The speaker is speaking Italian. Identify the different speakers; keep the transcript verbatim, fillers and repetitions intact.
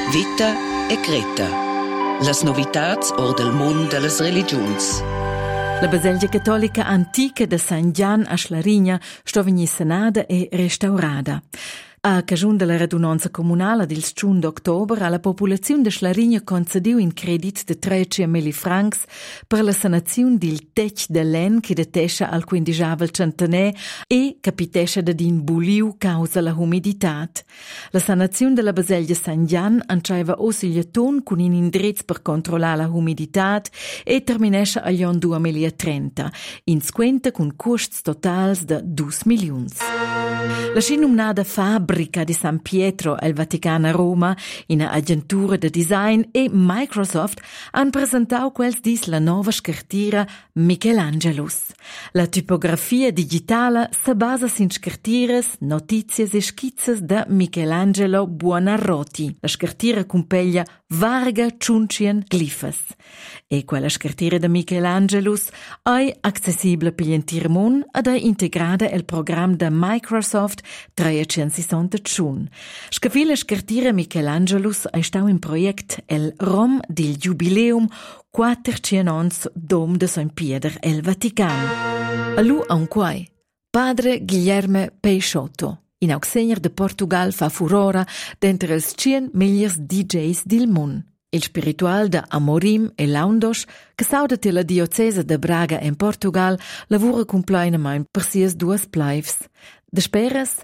Speaker 1: Vita e Creta. Las novitats or del mund de las religiuns.
Speaker 2: La Baselgia Cattolica antica de San Gian a Schlarigna sto vegni sanada e restaurada. A cagiun della radunanza comunala del stun d'october alla popolazione de Schlarigna concediu in credit de tredici mila francs per la sanazione del tech de len che detescha al quindisciavel centenè e capitescha da din buliu causa la humiditat. La sanazione della Baselgia San Gian ancaiva osiliaton con in indrezz per controllare la humiditat e terminescha agli anni duemilatrenta, in squenta con costs totals de due milioni. La scinumnada fabbrica di San Pietro al Vaticano a Roma, in agentura de design e Microsoft han presentau quels dis la nova scartira Michelangelus. La tipografia digitala se basa sin scartires, notizias e schizzas da Michelangelo Buonarroti. La scartira cumpeglia varga ciuncien glifas. E quella scartira da Michelangelus è accessibile per l'intero mondo ed è integrata al programma da Microsoft trecentosessantachun. Scafila scartira Michelangelus è stato in proiect el Rom del Jubileum quattrocento anni dom de San Pietro el Vaticano. A lui un quai, padre Guilherme Peixoto, in auxegner de Portugal fa furora d'entre els cien migliors D Js del mondo. Il spiritual da Amorim e Laundos, che sauda la diocesa de Braga in Portugal, lavora completamente per sies duas plaivs. De speras,